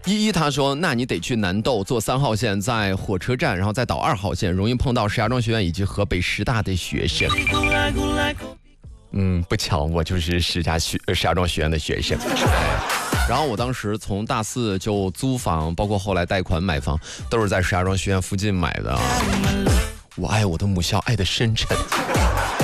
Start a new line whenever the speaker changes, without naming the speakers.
依依他说，那你得去南斗坐3号线，在火车站，然后再倒2号线，容易碰到石家庄学院以及河北师大的学生。不巧，我就是石家庄学院的学生。然后我当时从大4就租房，包括后来贷款买房，都是在石家庄学院附近买的。我爱我的母校，爱的深沉。